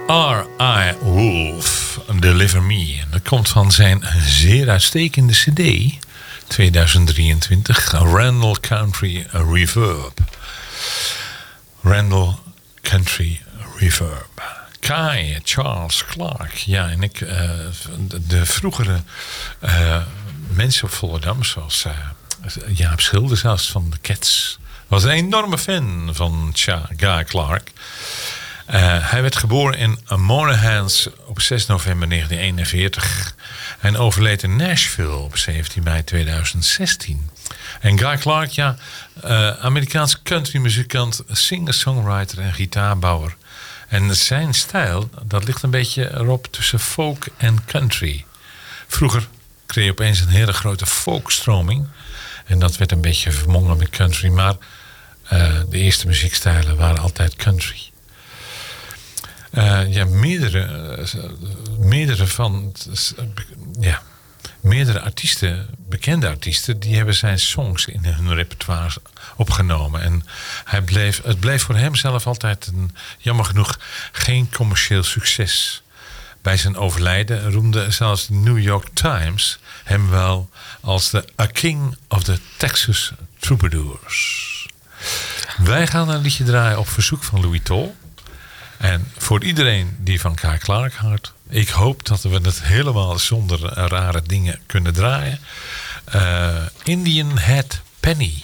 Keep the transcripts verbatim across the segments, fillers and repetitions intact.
R I. Wolf, Deliver Me. En dat komt van zijn zeer uitstekende cd, tweeduizend drieëntwintig, Randall Country Reverb. Randall Country Reverb. Kai Charles Clark. Ja, en ik, uh, de, de vroegere uh, mensen op Volendam, zoals uh, Jaap Schilder zelfs van de Cats, was een enorme fan van Guy Clark. Uh, hij werd geboren in Monahans op zes november negentien eenenveertig en overleed in Nashville op zeventien mei tweeduizend zestien. En Guy Clark, ja, uh, Amerikaans countrymuzikant, singer-songwriter en gitaarbouwer. En zijn stijl, dat ligt een beetje erop tussen folk en country. Vroeger kreeg je opeens een hele grote folkstroming. En dat werd een beetje vermongen met country. Maar uh, de eerste muziekstijlen waren altijd country. Uh, ja, meerdere, uh, meerdere van... Uh, ja, meerdere artiesten, bekende artiesten, die hebben zijn songs in hun repertoire opgenomen. En hij bleef, het bleef voor hem zelf altijd een, jammer genoeg, geen commercieel succes. Bij zijn overlijden roemde zelfs de New York Times hem wel als de A King of the Texas Troubadours. Wij gaan een liedje draaien op verzoek van Louis Tol. En voor iedereen die van Guy Clark houdt, ik hoop dat we het helemaal zonder rare dingen kunnen draaien. Uh, Indian Head Penny.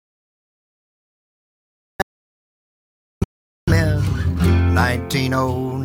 nineteen oh